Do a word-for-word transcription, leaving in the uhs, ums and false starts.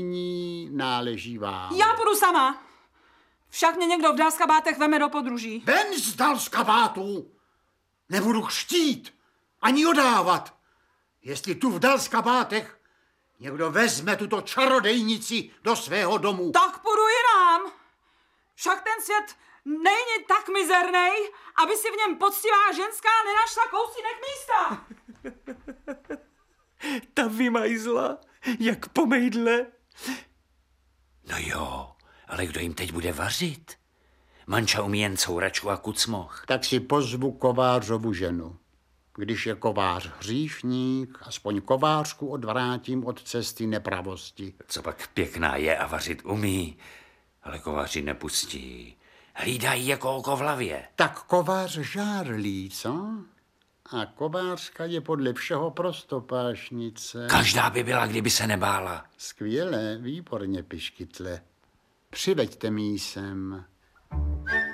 náleží vám. Já půjdu sama. Však mě někdo v Dalskabátech veme do podruží. Ven z Dalskabátů! Nebudu chtít ani odávat, jestli tu v Dalskabátech někdo vezme tuto čarodejnici do svého domu. Tak půjdu jinam. Však ten svět není tak mizernej, aby si v něm poctivá ženská nenašla kousínek místa. Ta vymajzla, jak po mejdle. No jo, ale kdo jim teď bude vařit? Manča umí jen couračku a kucmoch. Tak si pozvu kovářovu ženu. Když je kovář hříšník, aspoň kovářku odvrátím od cesty nepravosti. Co pak pěkná je a vařit umí, ale kováři nepustí. Hlídají jako oko v hlavě. Tak kovář žárlí, co? A kovářka je podle všeho prostopášnice. Každá by byla, kdyby se nebála. Skvěle, výborně, piškytle. Přiveďte mi ji sem.